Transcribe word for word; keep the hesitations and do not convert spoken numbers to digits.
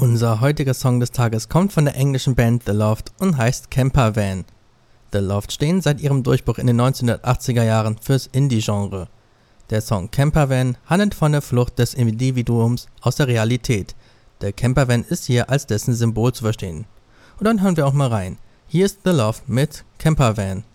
Unser heutiger Song des Tages kommt von der englischen Band The Loft und heißt Campervan. The Loft stehen seit ihrem Durchbruch in den neunzehnhundertachtziger Jahren fürs Indie-Genre. Der Song Campervan handelt von der Flucht des Individuums aus der Realität. Der Campervan ist hier als dessen Symbol zu verstehen. Und dann hören wir auch mal rein. Hier ist The Loft mit Campervan.